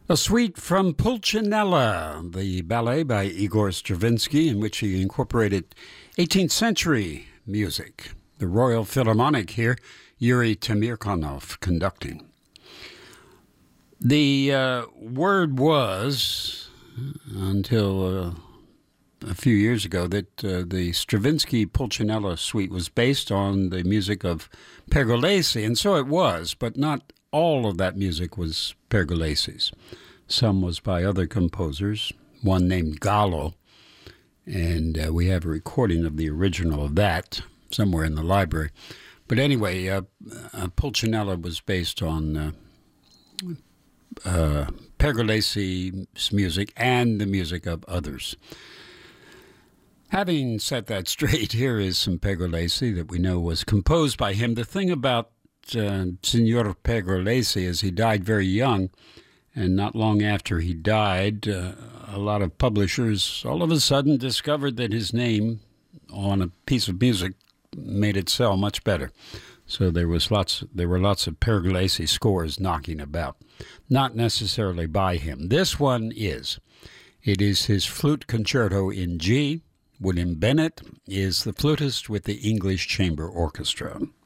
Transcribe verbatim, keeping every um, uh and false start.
A suite from Pulcinella, the ballet by Igor Stravinsky, in which he incorporated eighteenth century music. The Royal Philharmonic here, Yuri Temirkanov conducting. The uh, word was, until uh, a few years ago, that uh, the Stravinsky Pulcinella suite was based on the music of Pergolesi, and so it was, but not all of that music was Pergolesi's. Some was by other composers, one named Gallo, and uh, we have a recording of the original of that somewhere in the library. But anyway, uh, uh, Pulcinella was based on uh, uh, Pergolesi's music and the music of others. Having set that straight, here is some Pergolesi that we know was composed by him. The thing about uh, Signor Pergolesi is he died very young, and not long after he died, uh, a lot of publishers all of a sudden discovered that his name on a piece of music made it sell much better. So there was lots, there were lots of Pergolesi scores knocking about, not necessarily by him. This one is. It is his flute concerto in G. William Bennett is the flutist with the English Chamber Orchestra.